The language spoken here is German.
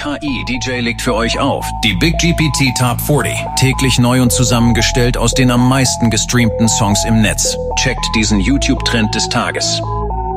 HI DJ legt für euch auf die Big GPT Top 40. Täglich neu und zusammengestellt aus den am meisten gestreamten Songs im Netz. Checkt diesen YouTube-Trend des Tages.